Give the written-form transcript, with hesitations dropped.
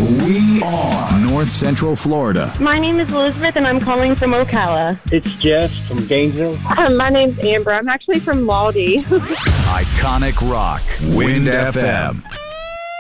We are North Central Florida. My name is Elizabeth, and I'm calling from Ocala. It's Jess from Gainesville. My name's Amber. I'm actually from Maldi. Iconic rock. Wind FM.